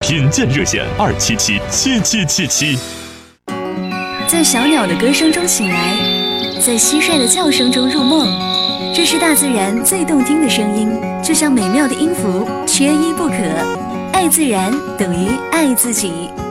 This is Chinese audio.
品鉴热线2777777。 在小鸟的歌声中醒来，在蟋蟀的叫声中入梦，这是大自然最动听的声音，就像美妙的音符，缺一不可。爱自然等于爱自己。